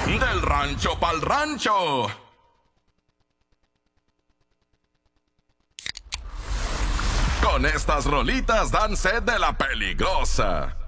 Del rancho pa'l rancho. Con estas rolitas dan sed de la peligrosa.